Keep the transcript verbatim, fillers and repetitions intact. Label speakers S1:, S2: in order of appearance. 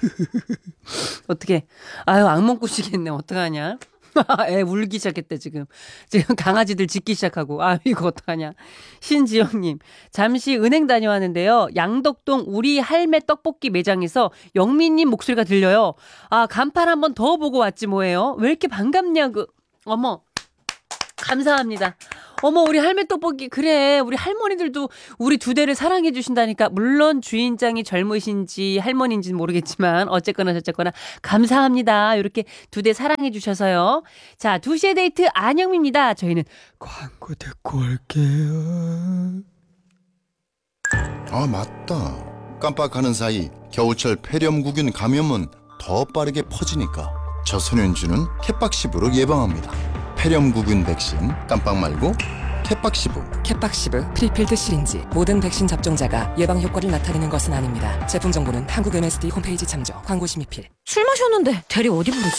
S1: 어떻게? 아유 악몽 꾸시겠네. 어떡하냐? 애 울기 시작했대 지금. 지금 강아지들 짖기 시작하고. 아 이거 어떡하냐. 신지영님. 잠시 은행 다녀왔는데요. 양덕동 우리 할매 떡볶이 매장에서 영민님 목소리가 들려요. 아 간판 한번 더 보고 왔지 뭐예요. 왜 이렇게 반갑냐고. 어머. 감사합니다. 어머 우리 할매 떡볶이 그래 우리 할머니들도 우리 두 대를 사랑해 주신다니까. 물론 주인장이 젊으신지 할머니인지는 모르겠지만 어쨌거나 저쨌거나 감사합니다. 이렇게 두 대 사랑해 주셔서요. 자 두 시의 데이트 안영미입니다. 저희는 광고 듣고 올게요.
S2: 아 맞다. 깜빡하는 사이 겨울철 폐렴구균 감염은 더 빠르게 퍼지니까 저소년주는 캣박시브로 예방합니다. 폐렴구균 백신 깜빡 말고 캣박시브.
S3: 캣박시브 프리필드 시린지 모든 백신 접종자가 예방 효과를 나타내는 것은 아닙니다. 제품 정보는 한국 엠에스디 홈페이지 참조. 광고 심의필.
S4: 술 마셨는데 대리 어디 부르지?